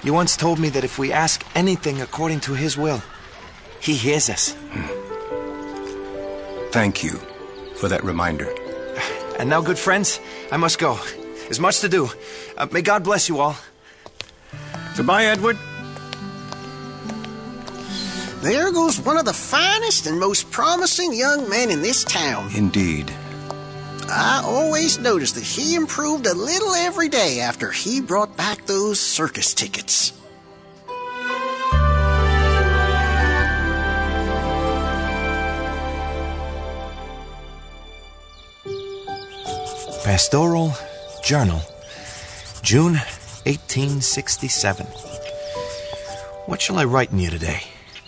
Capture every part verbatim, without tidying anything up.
You once told me that if we ask anything according to His will, He hears us. Hmm. Thank you for that reminder. And now, good friends, I must go. There's much to do. Uh, may God bless you all. Goodbye, Edward. There goes one of the finest and most promising young men in this town. Indeed. I always noticed that he improved a little every day after he brought back those circus tickets. Pastoral Journal, June eighteen sixty-seven. What shall I write in you today?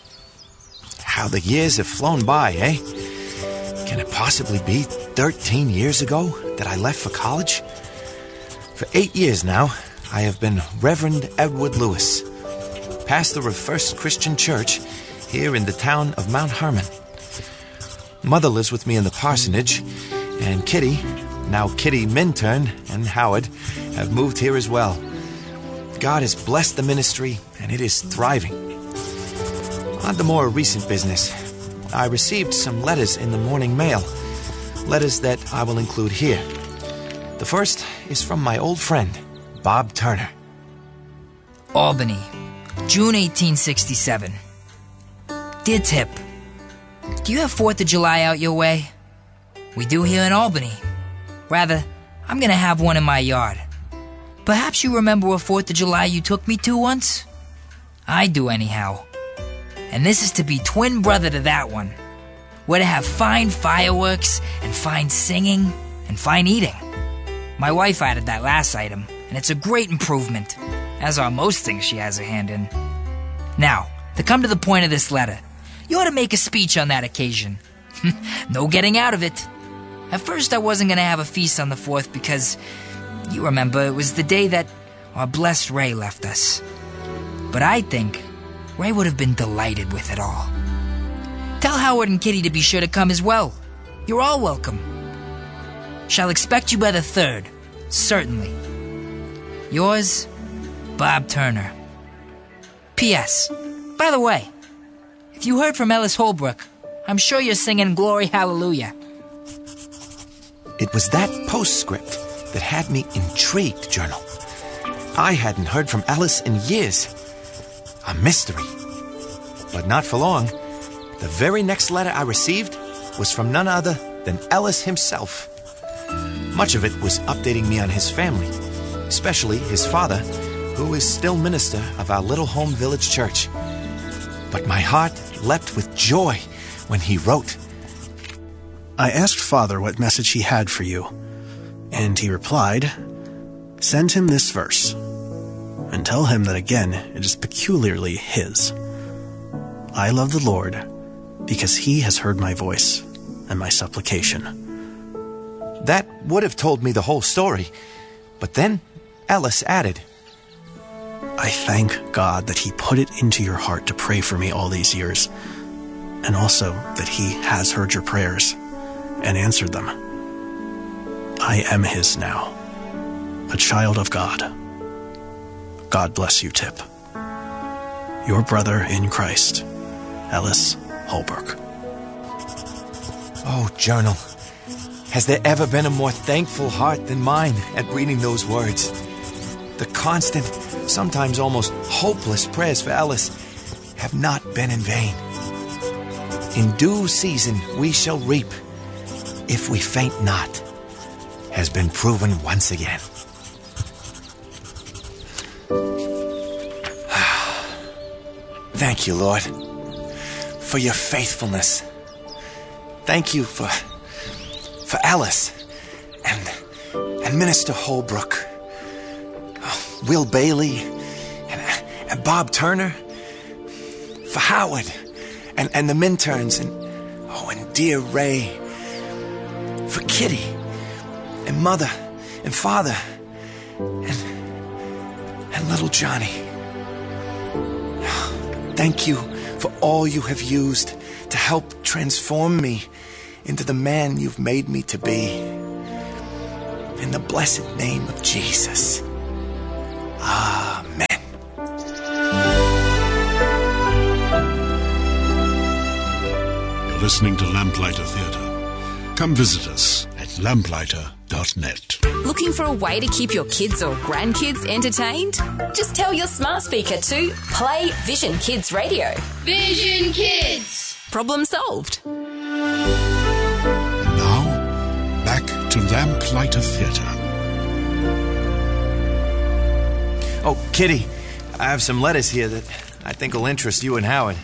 How the years have flown by, eh? Can it possibly be thirteen years ago that I left for college? For eight years now, I have been Reverend Edward Lewis, pastor of First Christian Church here in the town of Mount Hermon. Mother lives with me in the parsonage, and Kitty, now Kitty Minturn, and Howard have moved here as well. God has blessed the ministry, and it is thriving. On to more recent business. I received some letters in the morning mail, letters that I will include here. The first is from my old friend, Bob Turner. Albany, June eighteen sixty-seven. Dear Tip, do you have fourth of July out your way? We do here in Albany. Rather, I'm gonna have one in my yard. Perhaps you remember a fourth of July you took me to once? I do anyhow. And this is to be twin brother to that one. We're to have fine fireworks, and fine singing, and fine eating. My wife added that last item, and it's a great improvement, as are most things she has a hand in. Now, to come to the point of this letter, you ought to make a speech on that occasion. No getting out of it. At first I wasn't going to have a feast on the fourth because, you remember, it was the day that our blessed Ray left us. But I think Ray would have been delighted with it all. Tell Howard and Kitty to be sure to come as well. You're all welcome. Shall expect you by the third, certainly. Yours, Bob Turner. P S. By the way, if you heard from Ellis Holbrook, I'm sure you're singing Glory Hallelujah. It was that postscript that had me intrigued, Journal. I hadn't heard from Ellis in years. A mystery. But not for long. The very next letter I received was from none other than Ellis himself. Much of it was updating me on his family, especially his father, who is still minister of our little home village church. But my heart leapt with joy when he wrote, I asked Father what message he had for you, and he replied, send him this verse, and tell him that again it is peculiarly his. I love the Lord, because he has heard my voice and my supplication. That would have told me the whole story, but then Ellis added, I thank God that he put it into your heart to pray for me all these years, and also that he has heard your prayers and answered them. I am his now, a child of God. God bless you, Tip. Your brother in Christ, Ellis Holbrook. Oh, Journal, has there ever been a more thankful heart than mine at reading those words? The constant, sometimes almost hopeless prayers for Ellis have not been in vain. In due season we shall reap, if we faint not, has been proven once again. Thank you, Lord, for your faithfulness. Thank you for for Ellis and and Minister Holbrook, oh, Will Bailey and, and Bob Turner, for Howard and, and the Minturns and oh and dear Ray, for Kitty and Mother and Father and and little Johnny. Thank you for all you have used to help transform me into the man you've made me to be. In the blessed name of Jesus. Amen. listening to Lamplighter Theatre. Come visit us at lamplighter dot net. Looking for a way to keep your kids or grandkids entertained? Just tell your smart speaker to play Vision Kids Radio. Vision Kids! Problem solved. And now, back to Lamplighter Theatre. Oh, Kitty, I have some letters here that I think will interest you and Howard.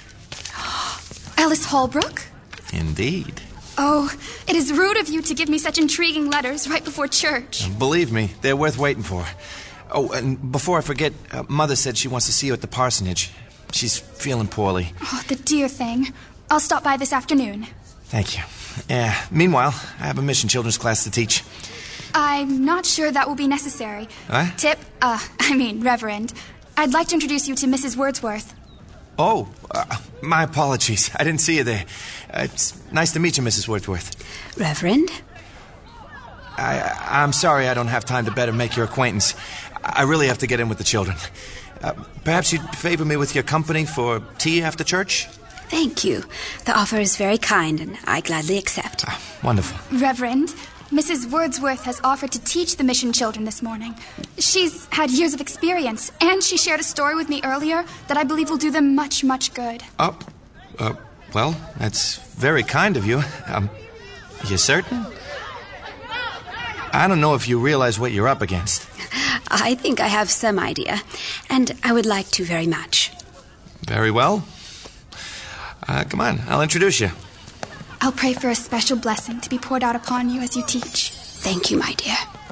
Alice Holbrook? Indeed. Oh, it is rude of you to give me such intriguing letters right before church. Believe me, they're worth waiting for. Oh, and before I forget, uh, Mother said she wants to see you at the parsonage. She's feeling poorly. Oh, the dear thing. I'll stop by this afternoon. Thank you. Yeah. Meanwhile, I have a mission children's class to teach. I'm not sure that will be necessary. What? Tip, uh, I mean, Reverend, I'd like to introduce you to Missus Wordsworth. Oh, uh, my apologies. I didn't see you there. Uh, it's nice to meet you, Missus Wordsworth. Reverend? I, I'm sorry I don't have time to better make your acquaintance. I really have to get in with the children. Uh, perhaps you'd favor me with your company for tea after church? Thank you. The offer is very kind, and I gladly accept. Ah, wonderful. Reverend, Missus Wordsworth has offered to teach the mission children this morning. She's had years of experience, and she shared a story with me earlier that I believe will do them much, much good. Oh, uh, well, that's very kind of you. Um, you certain? I don't know if you realize what you're up against. I think I have some idea, and I would like to very much. Very well. Uh, come on, I'll introduce you. I'll pray for a special blessing to be poured out upon you as you teach. Thank you, my dear.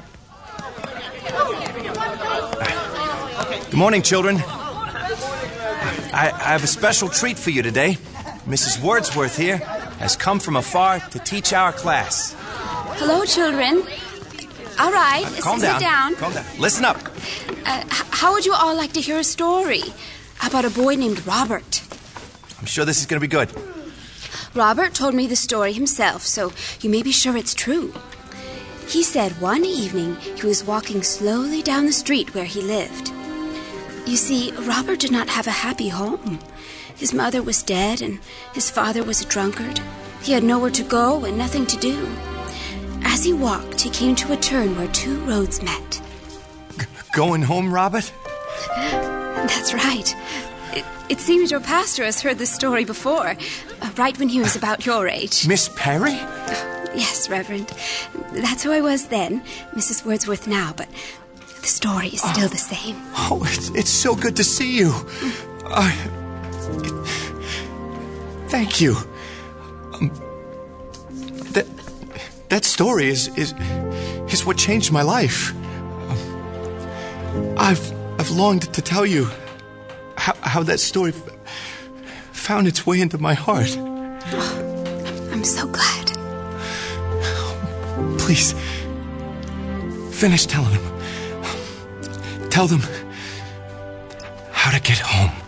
Good morning, children. I, I have a special treat for you today. Missus Wordsworth here has come from afar to teach our class. Hello, children. All right, Uh, calm sit down. down. Calm down. Listen up. Uh, h- how would you all like to hear a story about a boy named Robert? I'm sure this is going to be good. Robert told me the story himself, so you may be sure it's true. He said one evening he was walking slowly down the street where he lived. You see, Robert did not have a happy home. His mother was dead, and his father was a drunkard. He had nowhere to go and nothing to do. As he walked, he came to a turn where two roads met. G- going home, Robert? That's right. It, it seems your pastor has heard this story before, uh, right when he was about your age. Miss Perry? Yes, Reverend. That's who I was then, Missus Wordsworth now, but the story is still oh. the same. Oh, it's, it's so good to see you. Uh, it, thank you. Um, that that story is is is what changed my life. Um, I've I've longed to tell you how how that story f- found its way into my heart. Oh, I'm so glad. Please, finish telling them. Tell them how to get home.